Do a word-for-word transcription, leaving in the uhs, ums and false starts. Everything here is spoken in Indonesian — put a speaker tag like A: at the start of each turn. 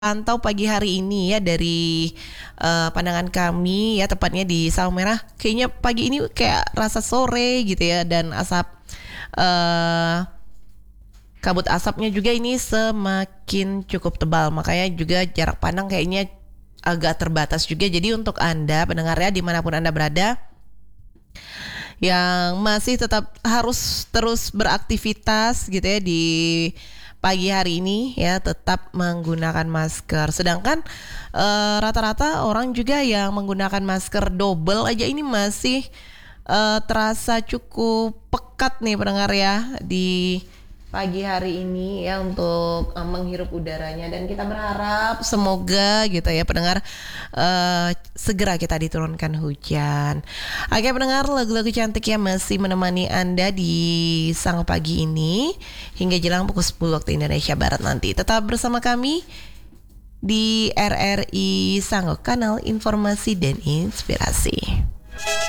A: Pantau pagi hari ini ya dari uh, pandangan kami ya tepatnya di Sawah Merah, kayaknya pagi ini kayak rasa sore gitu ya, dan asap uh, kabut asapnya juga ini semakin cukup tebal, makanya juga jarak pandang kayaknya agak terbatas juga. Jadi untuk Anda pendengar ya dimanapun Anda berada yang masih tetap harus terus beraktivitas gitu ya di pagi hari ini ya, tetap menggunakan masker. Sedangkan uh, rata-rata orang juga yang menggunakan masker double aja ini masih uh, terasa cukup pekat nih pendengar ya di pagi hari ini ya untuk uh, menghirup udaranya, dan kita berharap semoga gitu ya pendengar uh, segera kita diturunkan hujan. Oke pendengar, lagu-lagu cantik yang masih menemani Anda di sang pagi ini hingga jelang pukul sepuluh waktu Indonesia Barat nanti. Tetap bersama kami di R R I Sango, kanal informasi dan inspirasi.